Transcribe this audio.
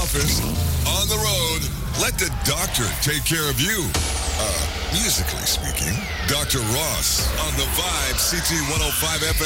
office, on the road, let the doctor take care of you. Musically speaking, Dr. Ross on the Vibe CT 105 FM.